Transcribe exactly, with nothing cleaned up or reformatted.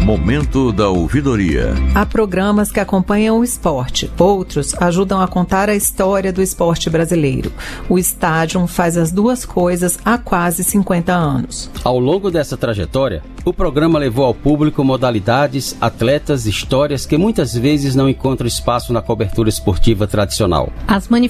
Momento da ouvidoria. Há programas que acompanham o esporte, outros ajudam a contar a história do esporte brasileiro. O Estádio faz as duas coisas há quase cinquenta anos. Ao longo dessa trajetória, o programa levou ao público modalidades, atletas, histórias que muitas vezes não encontram espaço na cobertura esportiva tradicional. As manifestações